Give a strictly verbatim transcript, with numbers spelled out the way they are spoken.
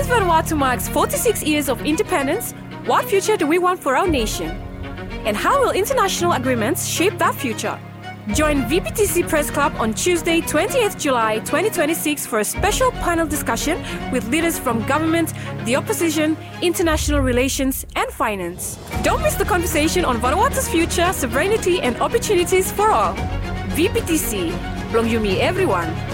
Vanuatu marks forty-six years of independence, what future do we want for our nation? And how will international agreements shape that future? Join V P T C Press Club on Tuesday, twentieth of July twenty twenty-six for a special panel discussion with leaders from government, the opposition, international relations and finance. Don't miss the conversation on Vanuatu's future, sovereignty and opportunities for all. V P T C, Blong Yumi everyone.